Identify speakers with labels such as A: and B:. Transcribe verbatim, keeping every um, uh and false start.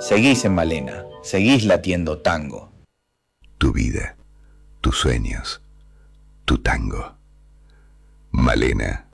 A: Seguís en Malena, seguís latiendo tango.
B: Tu vida, tus sueños, tu tango. Malena.